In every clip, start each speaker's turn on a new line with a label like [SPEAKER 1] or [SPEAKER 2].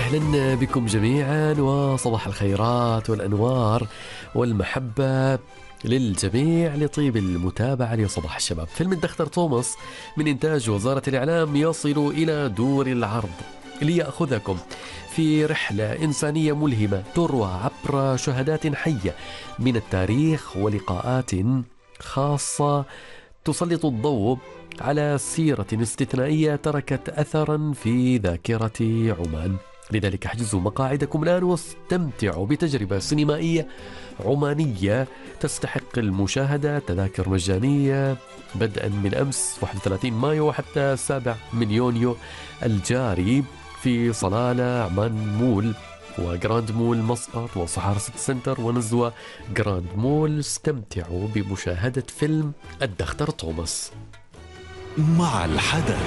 [SPEAKER 1] أهلا بكم جميعا وصباح الخيرات والأنوار والمحبة للجميع لطيب المتابعة لصباح الشباب. فيلم الدكتور توماس من إنتاج وزارة الإعلام يصل إلى دور العرض ليأخذكم في رحلة إنسانية ملهمة تروى عبر شهادات حية من التاريخ ولقاءات خاصة تسلط الضوء على سيرة استثنائية تركت أثرا في ذاكرة عمان. لذلك احجزوا مقاعدكم الآن واستمتعوا بتجربة سينمائية عمانية تستحق المشاهدة. تذاكر مجانية بدءا من أمس 31 مايو وحتى 7 من يونيو الجاري في صلالة عمان مول وجراند مول مسقط وصحارى سيتي سنتر ونزوة جراند مول. استمتعوا بمشاهدة فيلم الدكتور توماس.
[SPEAKER 2] مع الحدث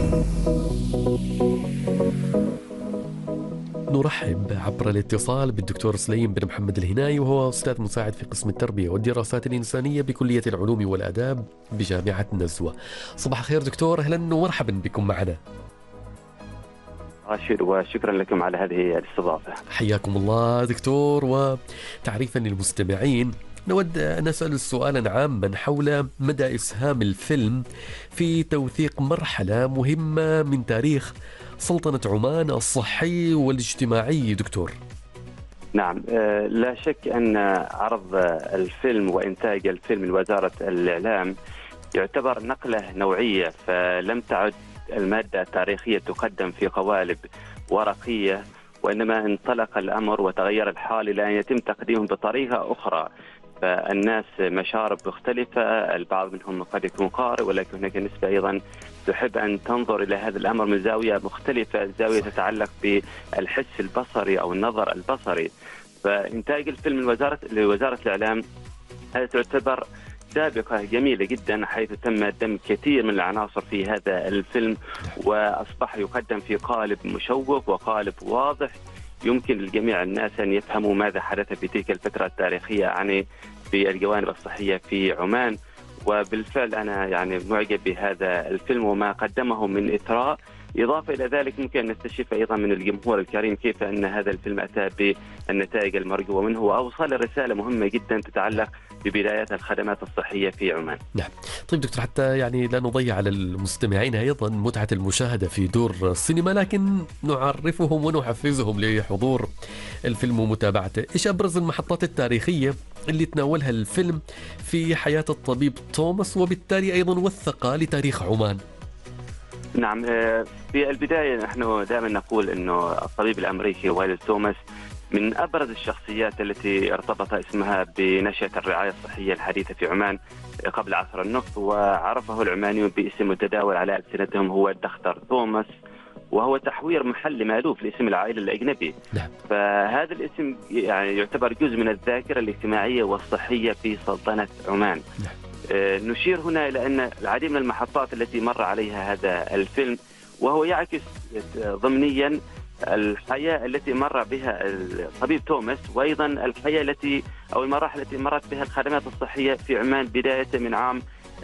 [SPEAKER 1] نرحب عبر الاتصال بالدكتور سليم بن محمد الهناي، وهو أستاذ مساعد في قسم التربية والدراسات الإنسانية بكلية العلوم والآداب بجامعة نزوة. صباح الخير دكتور، أهلا ومرحبا بكم معنا.
[SPEAKER 3] راشد، وشكرا لكم على هذه الاستضافة.
[SPEAKER 1] حياكم الله دكتور. وتعريفا للمستمعين نود أن نسأل سؤالا عاما حول مدى إسهام الفيلم في توثيق مرحلة مهمة من تاريخ سلطنة عمان الصحي والاجتماعي. دكتور.
[SPEAKER 3] نعم، لا شك أن عرض الفيلم وإنتاج الفيلم لوزارة الإعلام يعتبر نقلة نوعية، فلم تعد المادة التاريخية تقدم في قوالب ورقية، وإنما انطلق الأمر وتغير الحال إلى أن يتم تقديمه بطريقة أخرى. فالناس مشارب مختلفة، البعض منهم قد يكون قارئ، ولكن هناك نسبة أيضا تحب أن تنظر إلى هذا الأمر من زاوية مختلفة، زاوية تتعلق بالحس البصري أو النظر البصري. فإنتاج الفيلم لوزارة الإعلام هذا تعتبر سابقة جميلة جدا، حيث تم دمج كثير من العناصر في هذا الفيلم، وأصبح يقدم في قالب مشوق وقالب واضح يمكن للجميع الناس أن يفهموا ماذا حدث في تلك الفترة التاريخية، يعني في الجوانب الصحية في عمان. وبالفعل أنا معجب بهذا الفيلم وما قدمه من إثراء. إضافة إلى ذلك ممكن أن نستشف أيضا من الجمهور الكريم كيف أن هذا الفيلم أتى بالنتائج المرجوة منه، وأوصل رسالة مهمة جدا تتعلق ببدايات الخدمات الصحية في عمان.
[SPEAKER 1] نعم. طيب دكتور، حتى لا نضيع على المستمعين أيضا متعة المشاهدة في دور السينما، لكن نعرفهم ونحفزهم لحضور الفيلم ومتابعته. إيش أبرز المحطات التاريخية اللي تناولها الفيلم في حياة الطبيب توماس، وبالتالي أيضا وثق لتاريخ عمان؟
[SPEAKER 3] نعم، في البداية نحن دائما نقول أنه الطبيب الأمريكي والد توماس من أبرز الشخصيات التي ارتبط اسمها بنشأة الرعاية الصحية الحديثة في عمان قبل عصر النفط، وعرفه العمانيون باسم متداول على ألسنتهم هو الدكتور توماس، وهو تحوير محلي مألوف لاسم العائلة الأجنبي.
[SPEAKER 1] نعم.
[SPEAKER 3] فهذا الاسم يعتبر جزء من الذاكرة الاجتماعية والصحية في سلطنة عمان.
[SPEAKER 1] نعم.
[SPEAKER 3] نشير هنا إلى أن العديد من المحطات التي مر عليها هذا الفيلم، وهو يعكس ضمنيا الحياة التي مر بها الطبيب توماس، وأيضا الحياة أو المراحل التي مرت بها الخدمات الصحية في عمان، بداية من عام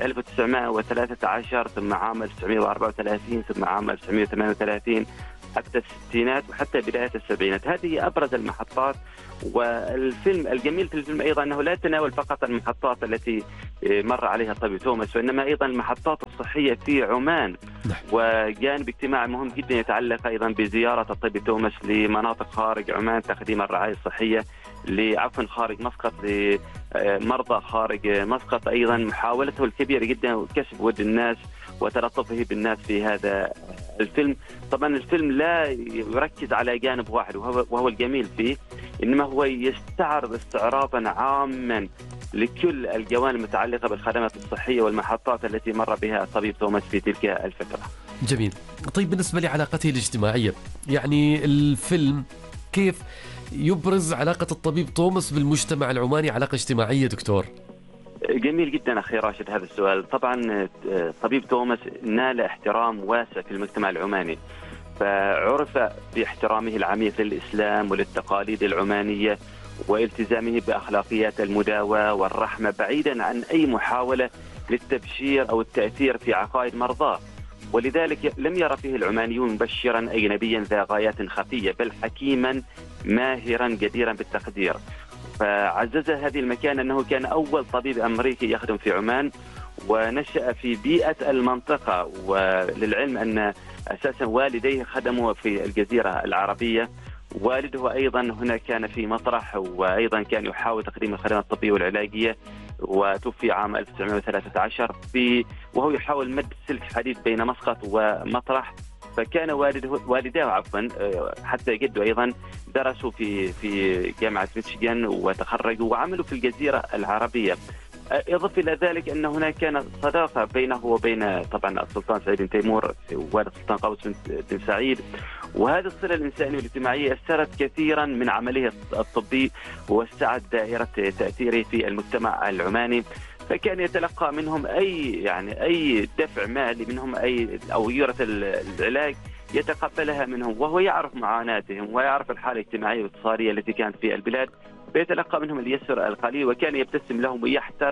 [SPEAKER 3] 1913 ثم عام 1934 ثم عام 1938 حتى الستينات وحتى بداية السبعينات. هذه أبرز المحطات. والفيلم الجميل في الفيلم أيضا أنه لا يتناول فقط المحطات التي مر عليها الطبيب توماس، وإنما أيضا المحطات الصحية في عمان. وجانب اجتماعي مهم جدا يتعلق أيضا بزيارة الطبيب توماس لمناطق خارج عمان، تقديم الرعاية الصحية خارج مسقط لمرضى خارج مسقط، أيضا محاولته الكبيرة جدا وكسب ود الناس وتلطفه بالناس في هذا الفيلم. طبعا الفيلم لا يركز على جانب واحد وهو الجميل فيه، إنما هو يستعرض استعراضا عاما لكل الجوانب المتعلقة بالخدمات الصحية والمحطات التي مر بها الطبيب توماس في تلك الفترة.
[SPEAKER 1] جميل. طيب بالنسبة لعلاقته الاجتماعية، الفيلم كيف يبرز علاقة الطبيب توماس بالمجتمع العماني علاقة اجتماعية دكتور؟
[SPEAKER 3] جميل جدا أخي راشد هذا السؤال. طبعا طبيب توماس نال احترام واسع في المجتمع العماني، فعرف باحترامه العميق للإسلام وللتقاليد العمانية والتزامه بأخلاقيات المداواة والرحمة، بعيدا عن أي محاولة للتبشير أو التأثير في عقائد مرضاه. ولذلك لم يرى فيه العمانيون مبشرا أجنبيا ذا غايات خفية، بل حكيما ماهرا جديرا بالتقدير. فعزز هذه المكانة أنه كان أول طبيب أمريكي يخدم في عمان، ونشأ في بيئة المنطقة. وللعلم أن أساسا والديه خدموا في الجزيرة العربية، والده أيضا هنا كان في مطرح، وأيضا كان يحاول تقديم الخدمات الطبية والعلاجية، وتوفي عام 1913 وهو يحاول مد سلك حديد بين مسقط ومطرح. فكان والداه حتى جده أيضا درسوا في جامعة ميشيغان وتخرجوا وعملوا في الجزيرة العربية. إضف إلى ذلك أن هناك كانت صداقة بينه وبين طبعا السلطان سعيد بن تيمور والد السلطان قابوس بن سعيد، وهذه الصلة الإنسانية والاجتماعية أثرت كثيرا من عمله الطبي، ووسعت دائرة تأثيره في المجتمع العماني. فكان يتلقى منهم أي دفع مالي منهم، أو يورة العلاج يتقبلها منهم، وهو يعرف معاناتهم ويعرف الحالة الاجتماعية والاقتصادية التي كانت في البلاد، فيتلقى منهم اليسر القليل، وكان يبتسم لهم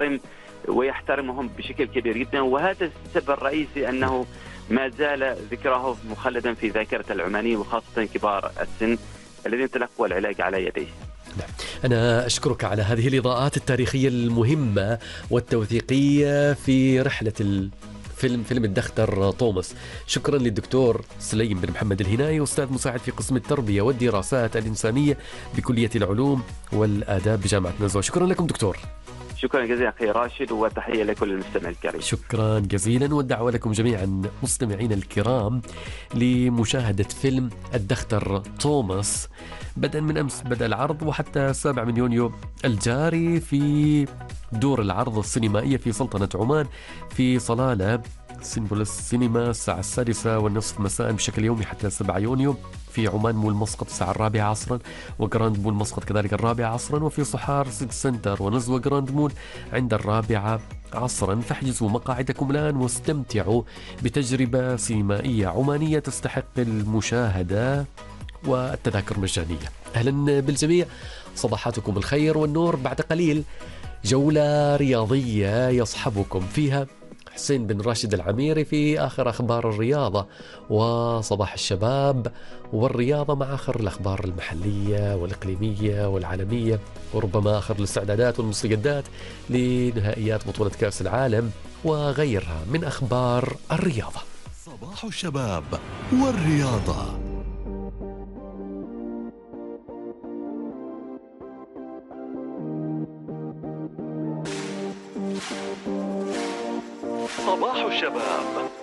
[SPEAKER 3] ويحترمهم بشكل كبير جدا. وهذا السبب الرئيسي أنه ما زال ذكره مخلدا في ذاكرة العمانيين، وخاصة كبار السن الذين تلقوا العلاج على يديه.
[SPEAKER 1] أنا أشكرك على هذه الإضاءات التاريخية المهمة والتوثيقية في رحلة فيلم الدختر توماس. شكرا للدكتور سليم بن محمد الهناي، أستاذ مساعد في قسم التربية والدراسات الإنسانية بكلية العلوم والآداب بجامعة نزوة. شكرا لكم دكتور.
[SPEAKER 3] شكرا جزيلا أخي راشد، وتحية لكل المستمع الكريم.
[SPEAKER 1] شكرا جزيلا، والدعوة لكم جميعا مستمعين الكرام لمشاهدة فيلم الدختر توماس بدءا من أمس بدأ العرض، وحتى 7 من يونيو الجاري في دور العرض السينمائية في سلطنة عمان في صلالة سيمبوليس سينما الساعة 6:30 مساء بشكل يومي حتى 7 يونيو، في عمان مول مسقط الساعة 4 عصرا، وجراند مول مسقط كذلك 4 عصرا، وفي صحار سيتي سنتر ونزوة جراند مول عند 4 عصرا. فاحجزوا مقاعدكم الآن واستمتعوا بتجربة سينمائية عمانية تستحق المشاهدة، والتذاكر مجانية. أهلا بالجميع، صباحاتكم الخير والنور. بعد قليل جولة رياضية يصحبكم فيها حسين بن راشد العميري في آخر أخبار الرياضة، وصباح الشباب والرياضة مع آخر الأخبار المحلية والإقليمية والعالمية، وربما آخر الاستعدادات والمستجدات لنهائيات بطولة كأس العالم وغيرها من أخبار الرياضة.
[SPEAKER 2] صباح الشباب والرياضة. صباح الشباب